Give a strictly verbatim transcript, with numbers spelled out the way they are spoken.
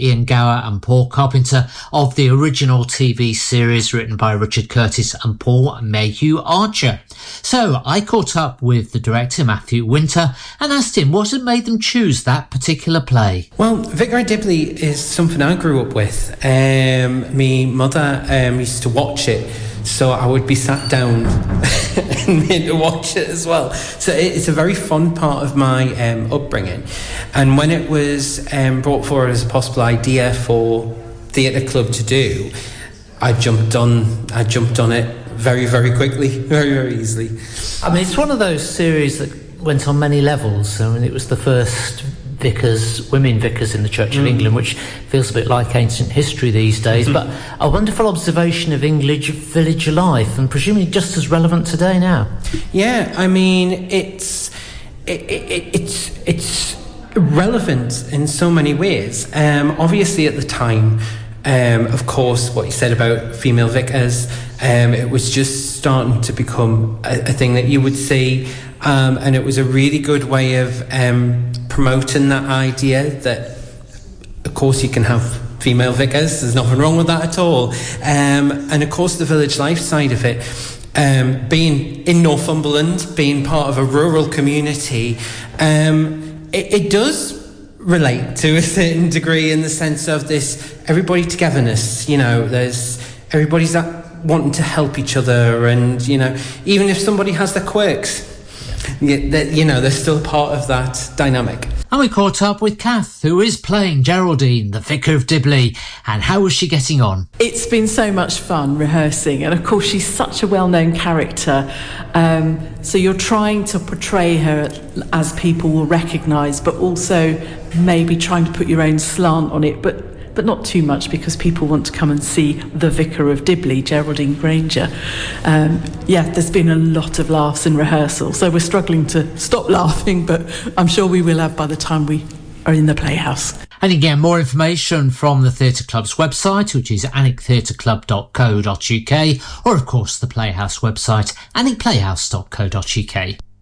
Ian Gower and Paul Carpenter of the original T V series written by Richard Curtis and Paul Mayhew Archer. So I caught up with the director Matthew Winter and asked him what had made them choose that particular play. Well, Vicar of Dibley is something I grew up with. Um, my mother um, used to watch it, so I would be sat down and made to watch it as well. So it's a very fun part of my um, upbringing. And when it was um, brought forward as a possible idea for Theatre Club to do, I jumped on. I jumped on it very, very quickly, very, very easily. I mean, it's one of those series that went on many levels. I mean, it was the first vicars, women vicars in the Church of mm. England, which feels a bit like ancient history these days, mm. but a wonderful observation of English village life, and presumably just as relevant today now. Yeah, I mean, it's it, it, it's it's relevant in so many ways. Um, obviously, at the time, um, of course, what you said about female vicars, um, it was just starting to become a, a thing that you would see, um, and it was a really good way of um, promoting that idea that, of course, you can have female vicars. There's nothing wrong with that at all. Um, and, of course, the village life side of it, um, being in Northumberland, being part of a rural community, um, it, it does relate to a certain degree in the sense of this everybody togetherness. You know, there's everybody's that wanting to help each other, and, you know, even if somebody has their quirks, you know, they're still part of that dynamic. And we caught up with Kath, who is playing Geraldine, the Vicar of Dibley, and how was she getting on? It's been so much fun rehearsing, and of course she's such a well-known character, um, so you're trying to portray her as people will recognise, but also maybe trying to put your own slant on it, but but not too much, because people want to come and see the Vicar of Dibley, Geraldine Granger. Um, yeah, there's been a lot of laughs in rehearsal, so we're struggling to stop laughing, but I'm sure we will have by the time we are in the Playhouse. And again, more information from the Theatre Club's website, which is alnwick theatre club dot co dot uk, or of course the Playhouse website, alnwick playhouse dot co dot uk.